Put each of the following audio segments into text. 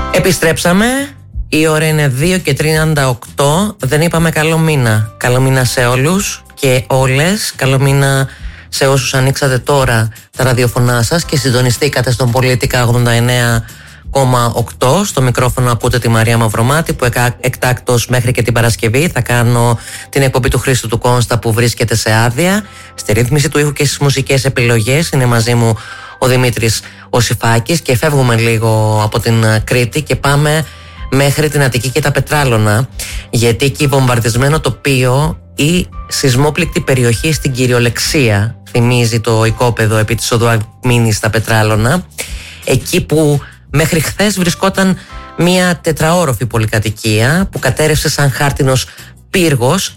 Επιστρέψαμε. Η ώρα είναι 2:38. Δεν είπαμε καλό μήνα. Καλό μήνα σε όλους και όλες. Καλό μήνα σε όσους ανοίξατε τώρα τα ραδιοφωνά σας και συντονιστήκατε στον Πολίτικα 89,8. Στο μικρόφωνο ακούτε τη Μαρία Μαυρομάτη, που εκτάκτως μέχρι και την Παρασκευή θα κάνω την εκπομπή του Χρήστου του Κόνστα, που βρίσκεται σε άδεια. Στη ρύθμιση του ήχου και στις μουσικές επιλογές είναι μαζί μου ο Δημήτρης Οσιφάκης, και φεύγουμε λίγο από την Κρήτη και πάμε μέχρι την Αττική και τα Πετράλωνα, γιατί εκεί βομβαρδισμένο τοπίο ή σεισμόπληκτη περιοχή στην κυριολεξία θυμίζει το οικόπεδο επί της οδού Ακμήνης στα Πετράλωνα, εκεί που μέχρι χθες βρισκόταν μια τετραόροφη πολυκατοικία που κατέρευσε σαν χάρτινος πύργος,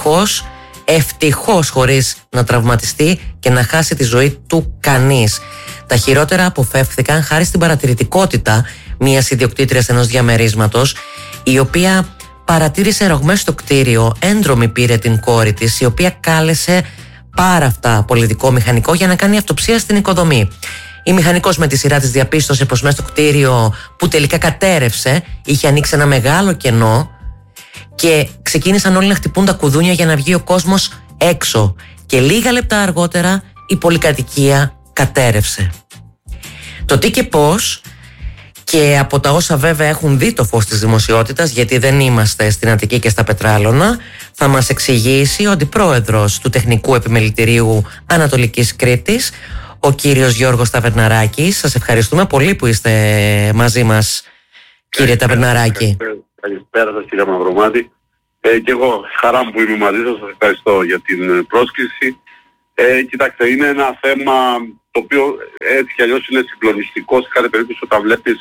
ευτυχώς χωρίς να τραυματιστεί και να χάσει τη ζωή του κανείς. Τα χειρότερα αποφεύθηκαν χάρη στην παρατηρητικότητα μιας ιδιοκτήτριας ενός διαμερίσματος, η οποία παρατήρησε ρογμές στο κτίριο, έντρομη πήρε την κόρη της, η οποία κάλεσε πάρα αυτά πολιτικό μηχανικό για να κάνει αυτοψία στην οικοδομή. Η μηχανικός με τη σειρά της διαπίστωσε πως μέσα στο κτίριο που τελικά κατέρευσε είχε ανοίξει ένα μεγάλο κενό και ξεκίνησαν όλοι να χτυπούν τα κουδούνια για να βγει ο κόσμος έξω, και λίγα λεπτά αργότερα η πολυκατοικία κατέρευσε. Το τι και πώς, και από τα όσα βέβαια έχουν δει το φως της δημοσιότητας, γιατί δεν είμαστε στην Αττική και στα Πετράλωνα, θα μας εξηγήσει ο αντιπρόεδρος του Τεχνικού Επιμελητηρίου Ανατολικής Κρήτης, ο κύριος Γιώργος Ταβερναράκης. Σας ευχαριστούμε πολύ που είστε μαζί μας, κύριε Ταβερναράκη. Καλησπέρα σας, κύριε Μαυρομάτη. Και εγώ χαρά μου που είμαι μαζί σας. Σας ευχαριστώ για την πρόσκληση. Κοιτάξτε, είναι ένα θέμα το οποίο έτσι κι αλλιώς είναι συγκλονιστικό σε κάθε περίπτωση όταν βλέπεις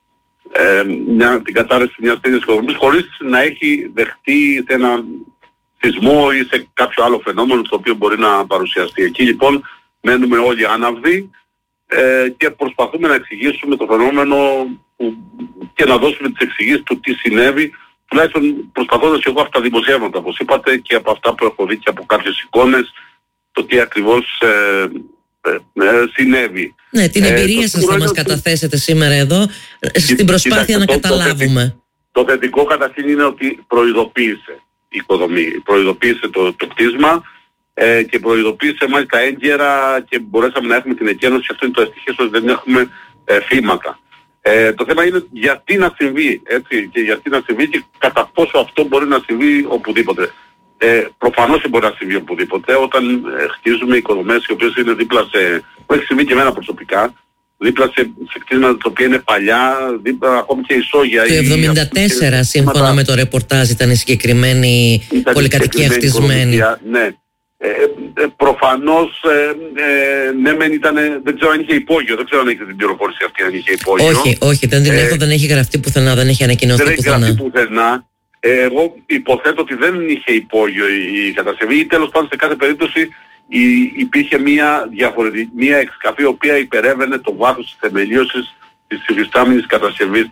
την κατάρρευση μιας τέτοιας οικοδομής χωρίς να έχει δεχτεί σε ένα σεισμό ή σε κάποιο άλλο φαινόμενο το οποίο μπορεί να παρουσιαστεί. Εκεί λοιπόν μένουμε όλοι άναυδοι και προσπαθούμε να εξηγήσουμε το φαινόμενο και να δώσουμε τις εξηγήσεις του τι συνέβη, τουλάχιστον προσπαθώντας εγώ από τα δημοσιεύματα, όπως είπατε, και από αυτά που έχω δει και από κάποιες εικόνες, το τι ακριβώς συνέβη. Ναι, την εμπειρία σας θα μας καταθέσετε σήμερα εδώ στην προσπάθεια να καταλάβουμε. Το θετικό καταρχήν είναι ότι προειδοποίησε η οικοδομή, προειδοποίησε το κτίσμα και προειδοποίησε μάλιστα έγκαιρα και μπορέσαμε να έχουμε την εκένωση. Αυτό είναι το ευτυχές, ότι δεν έχουμε θύματα. Το θέμα είναι γιατί να συμβεί, έτσι, και γιατί να συμβεί και κατά πόσο αυτό μπορεί να συμβεί οπουδήποτε. Προφανώς μπορεί να συμβεί οπουδήποτε όταν χτίζουμε οικοδομές οι οποίες είναι δίπλα σε... που έχει συμβεί και εμένα προσωπικά, δίπλα σε κτίσματα τα οποία είναι παλιά, δίπλα ακόμη και ισόγεια. Το 1974 σύμφωνα με το ρεπορτάζ ήταν η συγκεκριμένη πολυκατοικία χτισμένη. Ναι. Προφανώς ναι, δεν ξέρω αν είχε υπόγειο, δεν ξέρω αν έχετε την πληροφόρηση αυτή, αν είχε υπόγειο. Όχι, δεν την έχω, δεν έχει γραφτεί πουθενά, δεν έχει ανακοινωθεί πουθενά. Δεν έχει γραφτεί πουθενά. Εγώ υποθέτω ότι δεν είχε υπόγειο η κατασκευή, ή τέλος πάντων σε κάθε περίπτωση υπήρχε μια εξκαφή η οποία υπερέβαινε το βάθος της θεμελίωσης της υφιστάμενης κατασκευής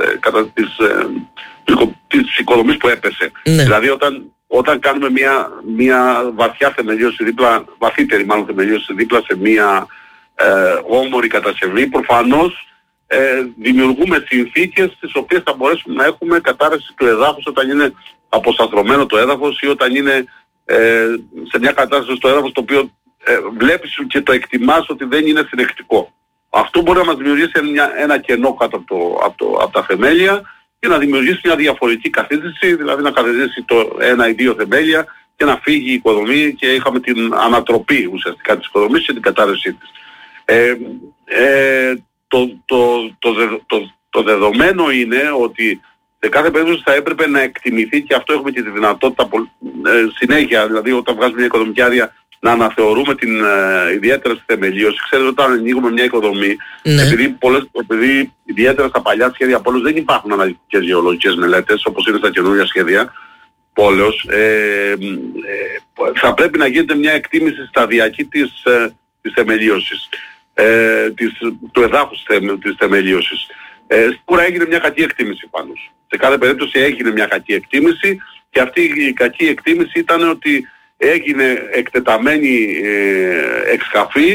της οικοδομής που έπεσε. Ναι. Δηλαδή όταν κάνουμε μια βαθιά θεμελίωση βαθύτερη μάλλον θεμελίωση δίπλα σε μια όμορη κατασκευή, προφανώς δημιουργούμε συνθήκες στις οποίες θα μπορέσουμε να έχουμε κατάρρευση του εδάφους όταν είναι αποσταθρωμένο το έδαφος ή όταν είναι σε μια κατάσταση στο έδαφος το οποίο βλέπεις και το εκτιμάς ότι δεν είναι συνεκτικό. Αυτό μπορεί να μας δημιουργήσει ένα κενό κάτω από τα θεμέλια και να δημιουργήσει μια διαφορετική καθίστηση, δηλαδή να καθιστήσει το ένα ή δύο θεμέλια και να φύγει η οικοδομή, και είχαμε την ανατροπή ουσιαστικά της οικοδομής και την κατάρρευσή της. Το δεδομένο είναι ότι σε κάθε περίπτωση θα έπρεπε να εκτιμηθεί, και αυτό έχουμε και τη δυνατότητα συνέχεια, δηλαδή όταν βγάζουμε μια οικοδομική άδεια, να αναθεωρούμε ιδιαίτερα στη θεμελίωση. Ξέρετε, όταν ανοίγουμε μια οικοδομή, ναι, επειδή ιδιαίτερα στα παλιά σχέδια πόλεως δεν υπάρχουν αναλυτικές γεωλογικές μελέτες όπως είναι στα καινούργια σχέδια πόλεως, θα πρέπει να γίνεται μια εκτίμηση σταδιακή της θεμελίωσης, του εδάφους της θεμελίωσης. Σίγουρα έγινε μια κακή εκτίμηση πάνω. Σε κάθε περίπτωση έγινε μια κακή εκτίμηση, και αυτή η κακή εκτίμηση ήταν ότι έγινε εκτεταμένη εξκαφή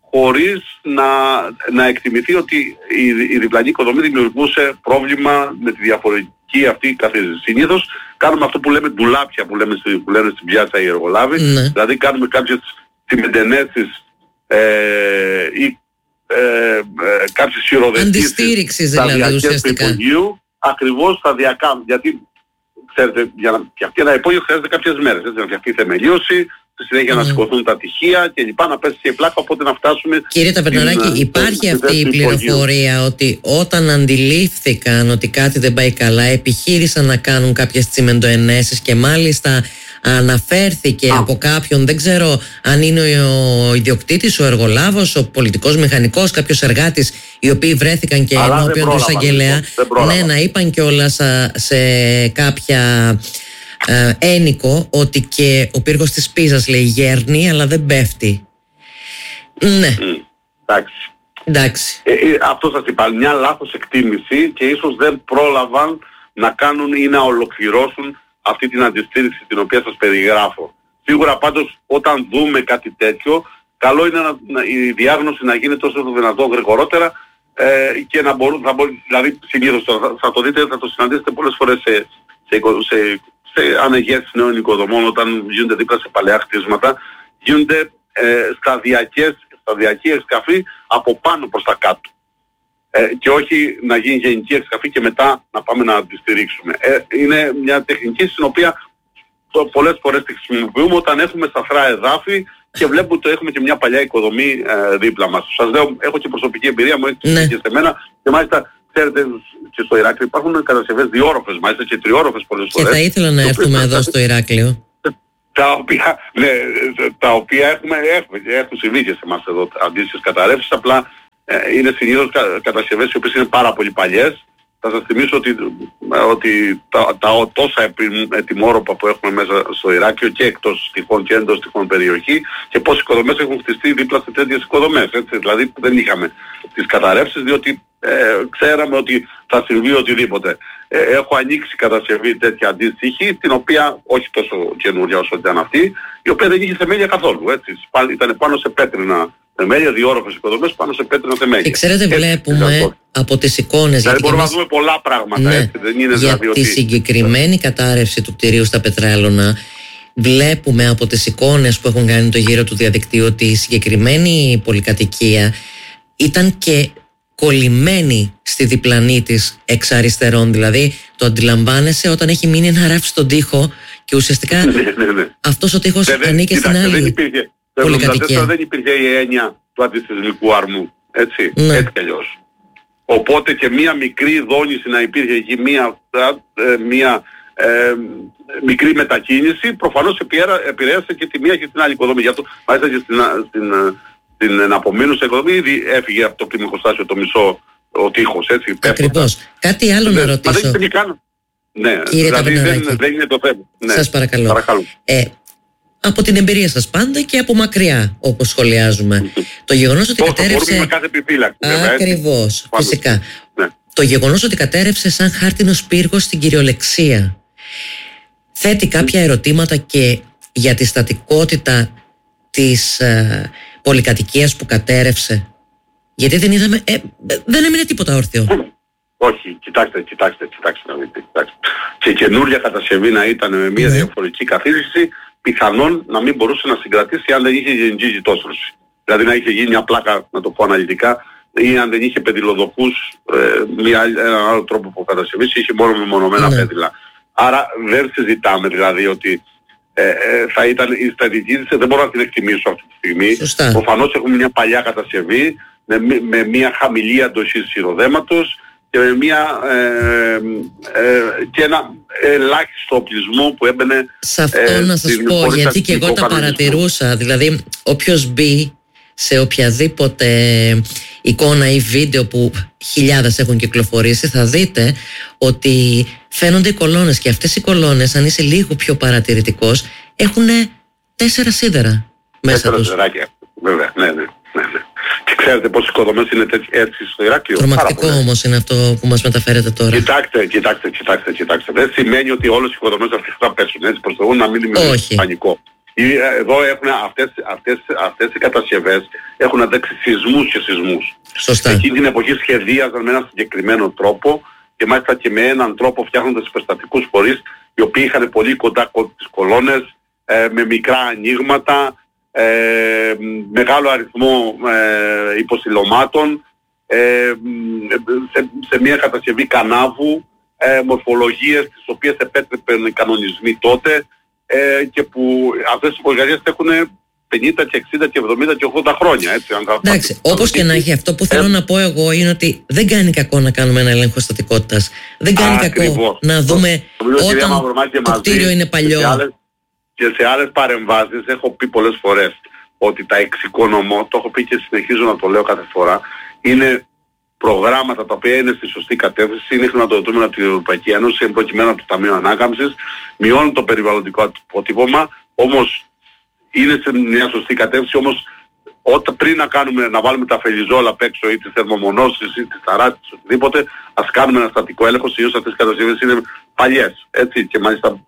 χωρίς να εκτιμηθεί ότι η διπλανή οικοδομή δημιουργούσε πρόβλημα με τη διαφορετική αυτή καθίζηση. Συνήθως κάνουμε αυτό που λέμε ντουλάπια, που λένε στην πιάτσα οι εργολάβοι, δηλαδή κάνουμε κάποιες τσιμεντενέσεις ή κάποιες χειροδετήσεις σταδιακές του υπογείου, ακριβώς σταδιακά, γιατί ξέρετε, για να φτιαχτεί ένα υπόγειο χρειάζεται κάποιες μέρες, έτσι, να φτιαχτεί η θεμελίωση, στη συνέχεια να σηκωθούν τα τυχεία και λοιπά, να πέσει και η πλάκα, οπότε να φτάσουμε... Κύριε Ταβερναράκη, υπάρχει αυτή η πληροφορία ότι όταν αντιλήφθηκαν ότι κάτι δεν πάει καλά, επιχείρησαν να κάνουν κάποιες τσιμεντοενέσεις και μάλιστα αναφέρθηκε από κάποιον, δεν ξέρω αν είναι ο ιδιοκτήτης, ο εργολάβος, ο πολιτικός μηχανικός, κάποιος εργάτης, οι οποίοι βρέθηκαν και ενώπιον του εισαγγελέα, ναι, να είπαν κιόλας σε κάποια ένικο ότι και ο πύργος της Πίζας, λέει, γέρνει αλλά δεν πέφτει. Ναι. Εντάξει. Αυτό σας είπα, μια λάθος εκτίμηση και ίσως δεν πρόλαβαν να κάνουν ή να ολοκληρώσουν αυτή την αντιστήριξη την οποία σας περιγράφω. Σίγουρα πάντως όταν δούμε κάτι τέτοιο, καλό είναι η διάγνωση να γίνεται όσο το δυνατόν γρηγορότερα και να μπορούν, δηλαδή συνήθως θα το δείτε, θα το συναντήσετε πολλές φορές σε ανεγέρσεις νέων οικοδομών, όταν γίνονται δίπλα σε παλαιά χτίσματα, γίνονται σταδιακή εξκαφή από πάνω προς τα κάτω. Και όχι να γίνει γενική εξκαφή και μετά να πάμε να τη στηρίξουμε. Είναι μια τεχνική στην οποία πολλές φορές τη χρησιμοποιούμε όταν έχουμε σταθρά εδάφη και βλέπουμε ότι έχουμε και μια παλιά οικοδομή δίπλα μας. Σας λέω, έχω και προσωπική εμπειρία, μου έχει και σε μένα και μάλιστα ξέρετε και στο Ηράκλειο υπάρχουν κατασκευές διόροφες, μάλιστα και τριόροφες πολλές φορές. Και θα ήθελα να έρθουμε εδώ στο Ηράκλειο. Τα οποία έχουν συμβεί και σε εμάς εδώ αντίστοιχες καταρρεύσεις, απλά είναι συνήθως κατασκευές οι οποίες είναι πάρα πολύ παλιές. Θα σας θυμίσω ότι τα τόσα ετοιμόρροπα που έχουμε μέσα στο Ηράκλειο και εκτός τυχών και εντός τυχών περιοχή και πόσες οικοδομές έχουν χτιστεί δίπλα σε τέτοιες οικοδομές. Έτσι. Δηλαδή δεν είχαμε τις καταρρεύσεις διότι ξέραμε ότι θα συμβεί οτιδήποτε. Έχω ανοίξει κατασκευή τέτοια αντίστοιχη, την οποία όχι τόσο καινούργια όσο ήταν αυτή, η οποία δεν είχε θεμέλια καθόλου. Έτσι. Ήταν πάνω σε πέτρινα θεμέλια, διόροφες οικοδομές πάνω σε πέτρινα θεμέλια. Και ξέρετε, βλέπουμε από τις εικόνες. Δηλαδή μπορούμε να δούμε πολλά πράγματα. Ναι, έτσι. Δεν είναι για τη συγκεκριμένη κατάρρευση του κτηρίου στα Πετράλωνα, βλέπουμε από τις εικόνες που έχουν κάνει το γύρο του διαδικτύου ότι η συγκεκριμένη πολυκατοικία ήταν και κολλημένη στη διπλανή της εξ αριστερών. Δηλαδή το αντιλαμβάνεσαι όταν έχει μείνει ένα ράφι στον τύχο και ουσιαστικά αυτός ο τύχος ανήκε στην άλλη πολυκατοικία. Δεν υπήρχε η έννοια του αντισυσμικού αρμού. Έτσι, έτσι κι αλλιώς. Οπότε και μία μικρή δόνηση να υπήρχε εκεί, μία μικρή μετακίνηση, προφανώς επηρέασε και τη μία και την άλλη οικοδομή. Γι' αυτό μάλιστα και στην εναπομείνουσα οικοδομή ήδη έφυγε από το πλημμυροστάσιο το μισό ο τείχος, έτσι. Ακριβώς. Κάτι άλλο να ρωτήσω. Ναι, κύριε δηλαδή δεν είναι το θέμα. Ναι. Σας παρακαλώ. Από την εμπειρία σας πάντα και από μακριά, όπως σχολιάζουμε. Το γεγονός ότι κατέρευσε... με κάθε επιφύλαξη. Ακριβώς, φυσικά. Ναι. Το γεγονός ότι κατέρευσε σαν χάρτινος πύργος στην κυριολεξία θέτει κάποια ερωτήματα και για τη στατικότητα της πολυκατοικίας που κατέρευσε. Γιατί δεν είδαμε... δεν έμεινε τίποτα όρθιο. Όχι, κοιτάξτε. Και καινούρια κατασκευή να ήταν με μια διαφορετική καθίζηση, πιθανόν να μην μπορούσε να συγκρατήσει αν δεν είχε γενική ζητόστρωση. Δηλαδή να είχε γίνει μια πλάκα, να το πω αναλυτικά, ή αν δεν είχε πεδιλοδοχούς, έναν άλλο τρόπο που κατασκευής, είχε μόνο μεμονωμένα πέδιλα. Άρα δεν συζητάμε δηλαδή ότι θα ήταν η στρατηγική, δεν μπορώ να την εκτιμήσω αυτή τη στιγμή. Προφανώς έχουμε μια παλιά κατασκευή με μια χαμηλή αντοχή σειροδέματος και με και ένα ελάχιστο οπλισμό που έμπαινε. Σε αυτό να σας πω, γιατί και εγώ τα παρατηρούσα. Δηλαδή όποιος μπει σε οποιαδήποτε εικόνα ή βίντεο που χιλιάδες έχουν κυκλοφορήσει, θα δείτε ότι φαίνονται οι κολόνες, και αυτές οι κολόνες, αν είσαι λίγο πιο παρατηρητικός, έχουν 4 σίδερα μέσα τους. 4 σιδεράκια, βέβαια, ναι. Και ξέρετε πόσες οικοδομές είναι έτσι στο Ηράκλειο. Τρομακτικό όμως είναι αυτό που μας μεταφέρετε τώρα. Κοιτάξτε. Δεν σημαίνει ότι όλες οι οικοδομές αυτές θα πέσουν, έτσι, προς το να μην δημιουργήσει πανικό. Εδώ έχουν αυτές οι κατασκευές έχουν αντέξει σεισμούς και σεισμούς. Σωστά. Εκείνη την εποχή σχεδίαζαν με έναν συγκεκριμένο τρόπο και μάλιστα και με έναν τρόπο φτιάχνοντας υπερστατικούς φορείς οι οποίοι είχαν πολύ κοντά τις κολόνες, με μικρά ανοίγματα, μεγάλο αριθμό υποστηλωμάτων, σε μια κατασκευή κανάβου, μορφολογίες τις οποίες επέτρεπαν οι κανονισμοί τότε, και που αυτές οι υπολογίες έχουν 50 και 60 και 70 και 80 χρόνια. Έτσι, εντάξει, όπως και να έχει, αυτό που θέλω να πω εγώ είναι ότι δεν κάνει κακό να κάνουμε ένα έλεγχο στατικότητας. Δεν κάνει κακό να δούμε όταν το κτίριο είναι παλιό. Και σε άλλες παρεμβάσεις έχω πει πολλές φορές ότι τα εξοικονομώ, το έχω πει και συνεχίζω να το λέω κάθε φορά, είναι προγράμματα τα οποία είναι στη σωστή κατεύθυνση, είναι χρηματοδοτούμενα από την Ευρωπαϊκή Ένωση, προκειμένου από το Ταμείο Ανάκαμψης, μειώνουν το περιβαλλοντικό αποτύπωμα, όμως είναι σε μια σωστή κατεύθυνση, όμως πριν να βάλουμε τα φελιζόλα απ' έξω ή τις θερμομονώσεις ή τις ταράσεις, οτιδήποτε, ας κάνουμε ένα στατικό έλεγχο, συνήθως αυτές οι κατασκευές είναι παλιές, έτσι, και μάλιστα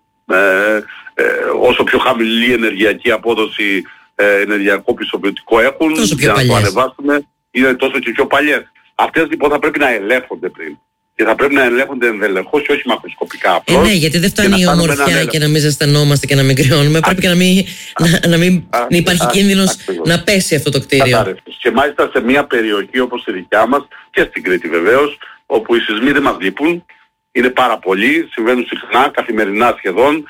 όσο πιο χαμηλή ενεργειακή απόδοση, ενεργειακό πιστοποιητικό έχουν, για να το ανεβάσουμε, είναι τόσο και πιο παλιές. Αυτές λοιπόν θα πρέπει να ελέγχονται πριν. Και θα πρέπει να ελέγχονται ενδελεχώς και όχι μακροσκοπικά απλώς. Ναι, γιατί δεν φτάνει η ομορφιά και να μην ζεσθενόμαστε και να μην κρυώνουμε. Πρέπει και να μην υπάρχει κίνδυνος να πέσει αυτό το κτίριο. Και μάλιστα σε μια περιοχή όπως η δικιά μας και στην Κρήτη βεβαίως, όπου οι σεισμοί δεν μας λείπουν, είναι πάρα πολλοί, συμβαίνουν συχνά, καθημερινά σχεδόν.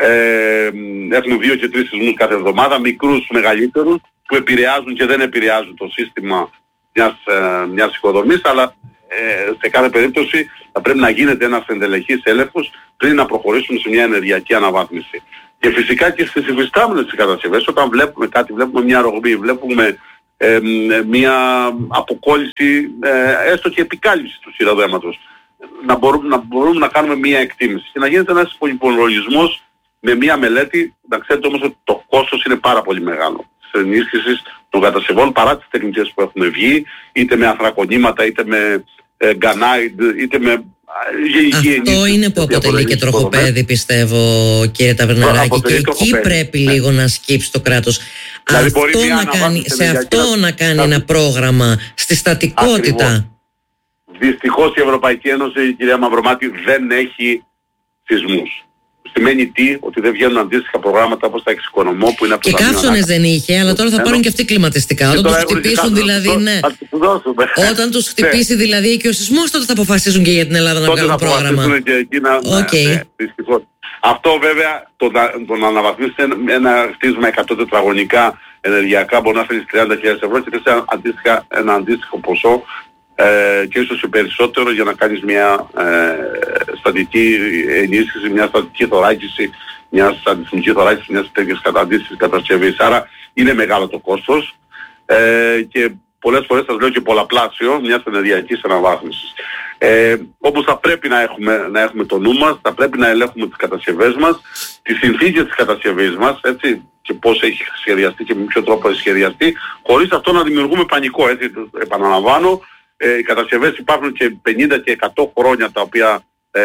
Έχουμε 2 και 3 σεισμούς κάθε εβδομάδα, μικρούς, μεγαλύτερους, που επηρεάζουν και δεν επηρεάζουν το σύστημα μιας οικοδομής, αλλά σε κάθε περίπτωση θα πρέπει να γίνεται ένας ενδελεχής έλεγχος πριν να προχωρήσουμε σε μια ενεργειακή αναβάθμιση. Και φυσικά και στις υφιστάμενες κατασκευές, όταν βλέπουμε κάτι, βλέπουμε μια ρογμή, βλέπουμε μια αποκόλληση, έστω και επικάλυψη του σειροδέματος, να μπορούμε να κάνουμε μια εκτίμηση και να γίνεται ένας υπολογισμός με μια μελέτη. Να ξέρετε όμως ότι το κόστος είναι πάρα πολύ μεγάλο της ενίσχυσης των κατασκευών, παρά τις τεχνικές που έχουν βγει, είτε με ανθρακονήματα, είτε με γκανάιντ, είτε με γενική ενίσχυση. Αυτό είναι που αποτελεί και τροχοπέδι, πιστεύω, κύριε Ταβερναράκη, και εκεί πρέπει λίγο να σκύψει το κράτος. Δηλαδή αυτό να κάνει ένα πρόγραμμα στη στατικότητα. Ακριβώς. Δυστυχώς η Ευρωπαϊκή Ένωση, κυρία Μαυρομάτη, δεν έχει σεισμούς. Σημαίνει τι? Ότι δεν βγαίνουν αντίστοιχα προγράμματα όπως τα εξοικονομώ που είναι από το Ταμείο Ανάκαμψης. Και καύσωνες δεν είχε, αλλά τώρα θα πάρουν και αυτοί κλιματιστικά. Όταν τους χτυπήσουν δηλαδή, ναι. Όταν τους χτυπήσει δηλαδή και ο σεισμός, τότε θα αποφασίσουν και για την Ελλάδα να βγάλουν πρόγραμμα. Και εκεί δυστυχώς. Αυτό βέβαια το να αναβαθμίσει ένα χτίσμα 100 τετραγωνικά ενεργειακά μπορεί να φέρει 30.000 ευρώ και θες ένα αντίστοιχο ποσό και ίσως και περισσότερο για να κάνεις μια στατική ενίσχυση, μια στατική θωράκιση, μια αντισημική θωράκιση μιας τέτοιας αντίστοιχης κατασκευής. Άρα είναι μεγάλο το κόστος και πολλές φορές σας λέω και πολλαπλάσιο μιας ενεργειακής αναβάθμισης. Όπως θα πρέπει να έχουμε το νου μας, θα πρέπει να ελέγχουμε τις κατασκευές μας, τις συνθήκες της κατασκευής μας, έτσι, και πώς έχει σχεδιαστεί και με ποιο τρόπο έχει σχεδιαστεί, χωρίς αυτό να δημιουργούμε πανικό, έτσι, επαναλαμβάνω. Οι κατασκευές υπάρχουν και 50 και 100 χρόνια τα οποία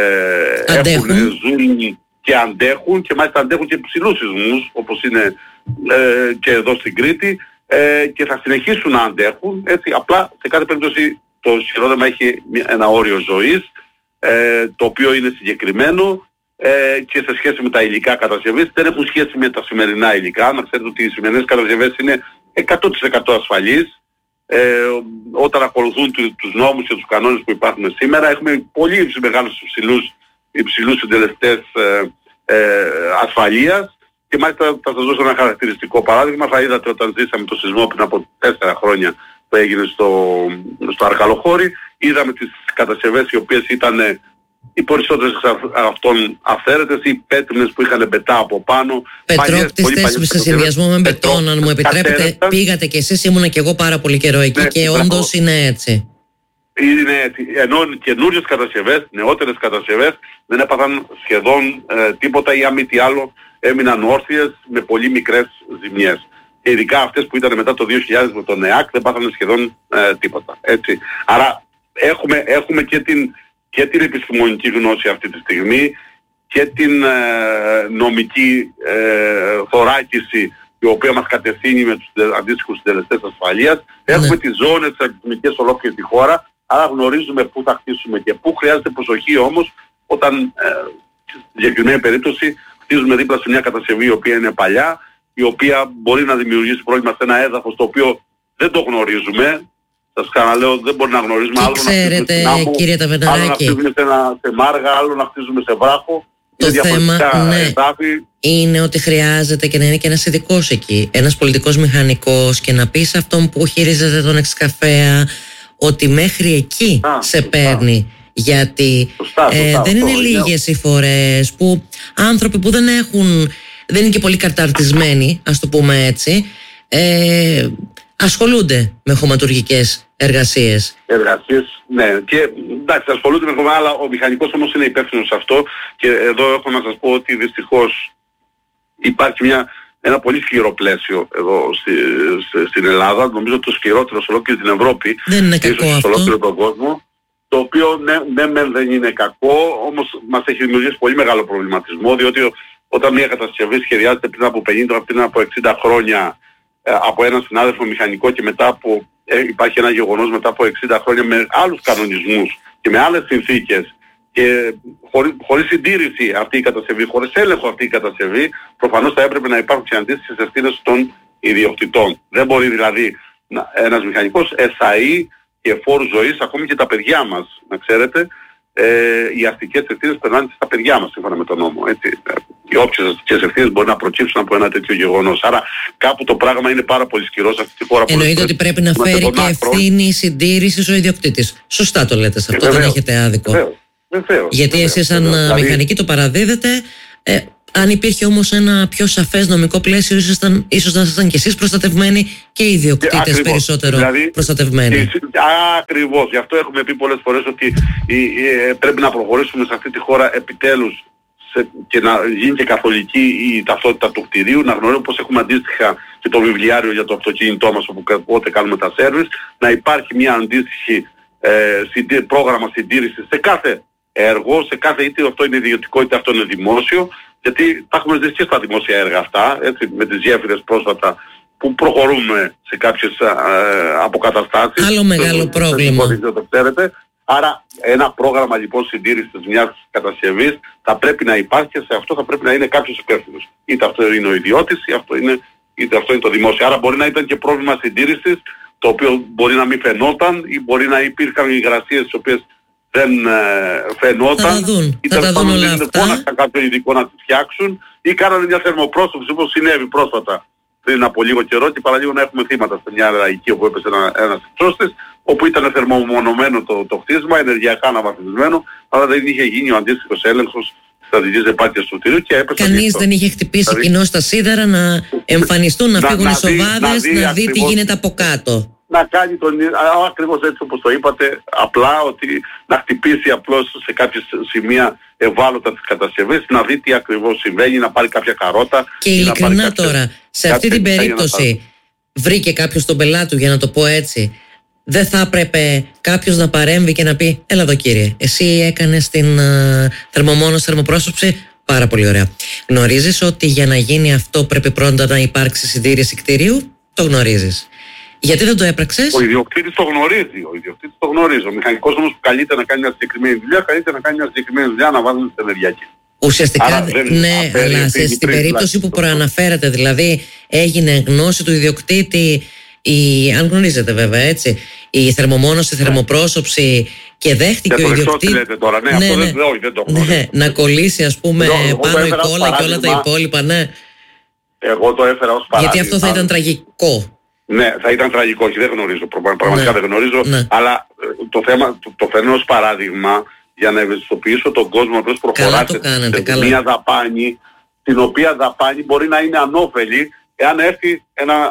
ζουν και αντέχουν και μάλιστα αντέχουν και ψηλούς σεισμούς όπως είναι και εδώ στην Κρήτη και θα συνεχίσουν να αντέχουν, έτσι, απλά σε κάθε περίπτωση το σειρόδεμα έχει ένα όριο ζωής το οποίο είναι συγκεκριμένο και σε σχέση με τα υλικά κατασκευής δεν έχουν σχέση με τα σημερινά υλικά. Να ξέρετε ότι οι σημερινές κατασκευές είναι 100% ασφαλείς. Όταν ακολουθούν τους νόμους και τους κανόνες που υπάρχουν σήμερα, έχουμε πολύ μεγάλους υψηλούς συντελεστές ασφαλείας και μάλιστα θα σας δώσω ένα χαρακτηριστικό παράδειγμα. Θα είδατε όταν ζήσαμε το σεισμό πριν από 4 χρόνια που έγινε στο Αρκαλοχώρι, είδαμε τις κατασκευές οι οποίες ήταν οι περισσότερες αυτών αυθαίρετες ή πέτρινες που είχαν μπετά από πάνω. Πετρόκτιστες σε συνδυασμό με μπετόν, αν μου επιτρέπετε. Πήγατε κι εσείς, ήμουνα κι εγώ πάρα πολύ καιρό εκεί, ναι, και όντως είναι έτσι. Είναι έτσι. Ενώ καινούριες κατασκευές, νεότερες κατασκευές δεν έπαθαν σχεδόν τίποτα ή αν μη τι άλλο έμειναν όρθιες με πολύ μικρές ζημιές. Και ειδικά αυτές που ήταν μετά το 2000 με τον ΕΑΚ δεν πάθανε σχεδόν τίποτα. Έτσι. Άρα έχουμε και την επιστημονική γνώση αυτή τη στιγμή και την νομική θωράκιση η οποία μας κατευθύνει με τους αντίστοιχους συντελεστές ασφαλείας. Έχουμε τις ζώνες αριθμικές ολόκληρη τη χώρα, άρα γνωρίζουμε πού θα χτίσουμε και πού. Χρειάζεται προσοχή όμως όταν στη συγκεκριμένη περίπτωση χτίζουμε δίπλα σε μια κατασκευή η οποία είναι παλιά, η οποία μπορεί να δημιουργήσει πρόβλημα σε ένα έδαφος το οποίο δεν το γνωρίζουμε. Σας ξαναλέω, δεν μπορεί να γνωρίζουμε. Και άλλο ξέρετε, να χτίζουμε κύριε Ταβερναράκη, άλλο να χτίζουμε σε μάργα, άλλο να χτίζουμε σε βράχο. Το θέμα είναι ότι χρειάζεται και να είναι και ένας ειδικός εκεί, ένας πολιτικός μηχανικός, και να πει σε αυτόν που χειρίζεται τον εξκαφέα ότι μέχρι εκεί σε παίρνει. Γιατί δεν είναι λίγες οι φορές που άνθρωποι που δεν είναι και πολύ καταρτισμένοι, ας το πούμε έτσι, ασχολούνται με χωματουργικές εργασίες. Ναι. Και εντάξει, ασχολούνται με χωματουργικές, αλλά ο μηχανικός όμως είναι υπεύθυνος σε αυτό. Και εδώ έχω να σας πω ότι δυστυχώς υπάρχει ένα πολύ σκληρό πλαίσιο εδώ στην Ελλάδα. Νομίζω το σκληρότερο σε ολόκληρη την Ευρώπη. Δεν είναι κακό αυτό. Σε ολόκληρο τον κόσμο. Το οποίο δεν είναι κακό, όμως μας έχει δημιουργήσει πολύ μεγάλο προβληματισμό, διότι όταν μια κατασκευή σχεδιάζεται πριν από 50, πριν από 60 χρόνια από έναν συνάδελφο μηχανικό και μετά υπάρχει ένα γεγονός μετά από 60 χρόνια με άλλους κανονισμούς και με άλλες συνθήκες και χωρίς συντήρηση αυτή η κατασκευή, χωρίς έλεγχο αυτή η κατασκευή, προφανώς θα έπρεπε να υπάρχουν και αντίστοιχες ευθύνες των ιδιοκτητών. Δεν μπορεί δηλαδή ένας μηχανικός εσαΐ και φόρους ζωής, ακόμη και τα παιδιά μας, να ξέρετε, οι αστικές ευθύνες περνάνε στα παιδιά μας σύμφωνα με τον νόμο. Έτσι. Οι όποιες αστικές ευθύνες μπορεί να προκύψουν από ένα τέτοιο γεγονός. Άρα κάπου το πράγμα είναι πάρα πολύ σκληρό σε αυτή τη χώρα. Εννοείται ότι πρέπει να φέρει και ευθύνη συντήρησης ο ιδιοκτήτης. Σωστά το λέτε σε αυτό, δεν έχετε άδικο. Γιατί εσείς σαν μηχανικοί το παραδίδετε. Αν υπήρχε όμως ένα πιο σαφές νομικό πλαίσιο, ίσως να ήσασταν και εσείς προστατευμένοι και οι ιδιοκτήτες περισσότερο προστατευμένοι. Ακριβώς. Γι' αυτό έχουμε πει πολλές φορές ότι πρέπει να προχωρήσουμε σε αυτή τη χώρα επιτέλους και να γίνει και καθολική η ταυτότητα του κτηρίου, να γνωρίζουμε πως έχουμε αντίστοιχα και το βιβλιάριο για το αυτοκίνητό μας όποτε κάνουμε τα σέρβις, να υπάρχει μια αντίστοιχη πρόγραμμα συντήρησης σε κάθε έργο, σε κάθε είτε αυτό είναι ιδιωτικό είτε αυτό είναι δημόσιο, γιατί τα έχουμε ζήσει και στα δημόσια έργα αυτά, έτσι, με τις γέφυρες πρόσφατα που προχωρούμε σε κάποιες αποκαταστάσεις. Άλλο μεγάλο πρόβλημα. Το ξέρετε. Άρα ένα πρόγραμμα λοιπόν συντήρησης μιας κατασκευής θα πρέπει να υπάρχει και σε αυτό θα πρέπει να είναι κάποιος υπεύθυνος. Είτε αυτό είναι ο ιδιώτης είτε αυτό είναι το δημόσιο. Άρα μπορεί να ήταν και πρόβλημα συντήρησης το οποίο μπορεί να μην φαινόταν ή μπορεί να υπήρχαν υγρασίες τις οποίες δεν φαινόταν. Θα τα δουν όλα αυτά. Φώναξαν κάποιο ειδικό να τις φτιάξουν ή κάνανε μια θερμοπρόσωψη όπως συνέβη πρόσφατα πριν από λίγο καιρό και παραλίγο να έχουμε θύματα σε μια λαϊκή όπου έπεσε ένας εξώστης, όπου ήταν θερμομονωμένο το χτίσμα, ενεργειακά αναβαθμισμένο, αλλά δεν είχε γίνει ο αντίστοιχος έλεγχος στρατηγικής επάρκειας του κτηρίου και έπεσε. Κανείς δεν είχε χτυπήσει κοινό στα σίδερα να εμφανιστούν, να φύγουν οι σοβάδες, να δει τι γίνεται από κάτω. Να κάνει ακριβώς έτσι όπως το είπατε, απλά ότι να χτυπήσει απλώς σε κάποια σημεία ευάλωτα της κατασκευής, να δει τι ακριβώς συμβαίνει, να πάρει κάποια καρότα. Και ειλικρινά τώρα, σε αυτή την περίπτωση βρήκε κάποιος τον πελάτη του, για να το πω έτσι, δεν θα έπρεπε κάποιος να παρέμβει και να πει έλα εδώ κύριε, εσύ έκανες την θερμομόνωση, θερμοπρόσωψη, πάρα πολύ ωραία. Γνωρίζεις ότι για να γίνει αυτό πρέπει πρώτα να υπάρξει συντήρηση κτηρίου? Το γνωρίζεις. Γιατί δεν το έπραξες? Ο ιδιοκτήτης το γνωρίζει. Ο μηχανικός όμως που καλείται να κάνει μια συγκεκριμένη δουλειά, να βάζει στην ενεργειακή. Ουσιαστικά ναι, αλλά στην περίπτωση που προαναφέρατε, δηλαδή έγινε γνώση του ιδιοκτήτη, αν γνωρίζετε βέβαια έτσι, η θερμομόνωση, η θερμοπρόσωψη και δέχτηκε ο ιδιοκτήτης. Λέτε τώρα, αυτό δεν το γνωρίζω. Ναι, να κολλήσει ας πούμε πάνω η κόλλα και όλα τα υπόλοιπα, ναι. Εγώ το έφερα ως παράδειγμα. Γιατί αυτό θα ήταν τραγικό. Ναι, θα ήταν τραγικό και δεν γνωρίζω, πραγματικά δεν γνωρίζω, αλλά το φέρνω ως παράδειγμα για να ευαισθητοποιήσω τον κόσμο ότι προχωράτε σε μια δαπάνη, την οποία δαπάνη μπορεί να είναι ανώφελη εάν έρθει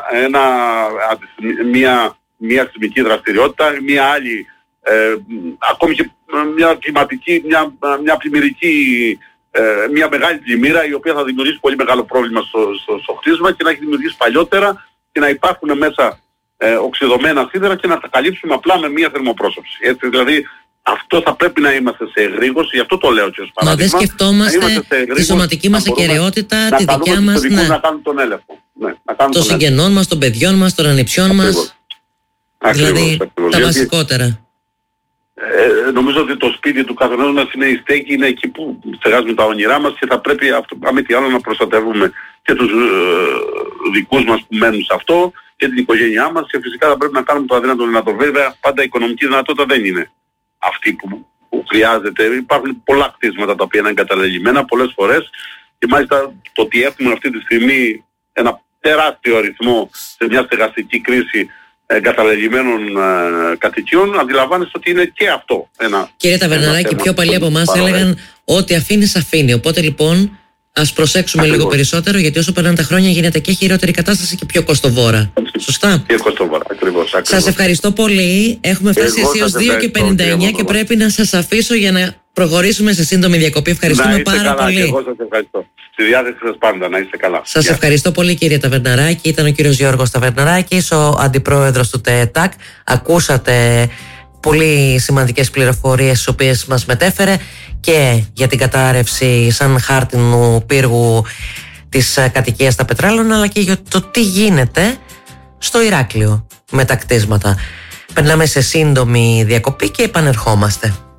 μια σεισμική δραστηριότητα, μια άλλη, ακόμη και μια κλιματική, μια πλημμυρική, μια μεγάλη πλημμύρα η οποία θα δημιουργήσει πολύ μεγάλο πρόβλημα στο χτίσμα και να έχει δημιουργήσει παλιότερα και να υπάρχουν μέσα οξυδωμένα σίδερα και να τα καλύψουμε απλά με μια θερμοπρόσωψη. Έτσι, δηλαδή αυτό θα πρέπει να είμαστε σε εγρήγορση, γι' αυτό το λέω και ως παράδειγμα. Να δεν σκεφτόμαστε τη σωματική μας ακεραιότητα, τη δικιά μας, να κάνουμε τον έλεγχο. Των συγγενών μας, των παιδιών μας, των ανιψιών μας. Δηλαδή τα βασικότερα. Νομίζω ότι το σπίτι του καθενός μας είναι η στέκη, είναι εκεί που στεγάζουμε τα όνειρά μας και θα πρέπει με τι άλλο να προστατεύουμε και τους δικούς μας που μένουν σε αυτό και την οικογένειά μας και φυσικά θα πρέπει να κάνουμε το αδύνατο δυνατό. Βέβαια πάντα η οικονομική δυνατότητα δεν είναι αυτή που χρειάζεται. Υπάρχουν πολλά κτίσματα τα οποία είναι εγκαταλελειμμένα πολλές φορές και μάλιστα το ότι έχουμε αυτή τη στιγμή ένα τεράστιο αριθμό σε μια στεγαστική κρίση εγκαταλελειμμένων κατοικιών, αντιλαμβάνεστε ότι είναι και αυτό ένα. Κύριε Ταβερναράκη, πιο παλιοί από εμάς έλεγαν ότι αφήνεις αφήνει. Οπότε λοιπόν ας προσέξουμε λίγο περισσότερο, γιατί όσο περνάνε τα χρόνια γίνεται και χειρότερη κατάσταση και πιο κοστοβόρα. Σωστά. Και κοστοβόρα, ακριβώς. Σας ευχαριστώ πολύ. Έχουμε φτάσει αισίως 2:59 και πρέπει να σας αφήσω για να προχωρήσουμε σε σύντομη διακοπή. Ευχαριστούμε πάρα πολύ. Και εγώ σας ευχαριστώ. Στη διάθεση σας πάντα, να είστε καλά. Σας ευχαριστώ πολύ κύριε Ταβερναράκη. Ήταν ο κύριος Γιώργος Ταβερναράκης, ο αντιπρόεδρος του ΤΕΤΑΚ. Ακούσατε πολύ σημαντικές πληροφορίες τις οποίες μας μετέφερε και για την κατάρρευση σαν χάρτινου πύργου της κατοικίας στα Πετράλωνα, αλλά και για το τι γίνεται στο Ηράκλειο με τα κτίσματα. Περνάμε σε σύντομη διακοπή και επανερχόμαστε.